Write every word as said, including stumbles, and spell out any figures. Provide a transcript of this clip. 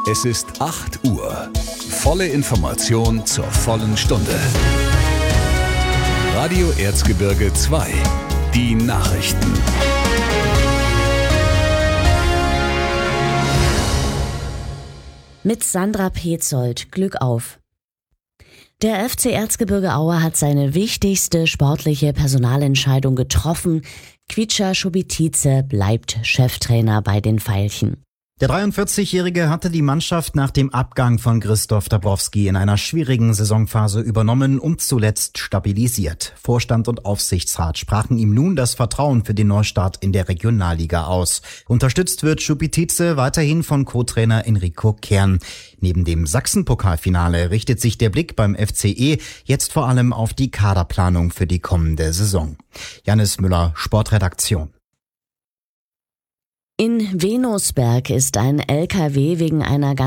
Es ist acht Uhr. Volle Information zur vollen Stunde. Radio Erzgebirge zwei. Die Nachrichten. Mit Sandra Petzold. Glück auf. Der F C Erzgebirge Aue hat seine wichtigste sportliche Personalentscheidung getroffen. Kvicha Šubitice bleibt Cheftrainer bei den Veilchen. Der dreiundvierzigjährige hatte die Mannschaft nach dem Abgang von Christoph Dabrowski in einer schwierigen Saisonphase übernommen und zuletzt stabilisiert. Vorstand und Aufsichtsrat sprachen ihm nun das Vertrauen für den Neustart in der Regionalliga aus. Unterstützt wird Šubitice weiterhin von Co-Trainer Enrico Kern. Neben dem Sachsenpokalfinale richtet sich der Blick beim F C E jetzt vor allem auf die Kaderplanung für die kommende Saison. Janis Müller, Sportredaktion. In Venusberg ist ein L K W wegen einer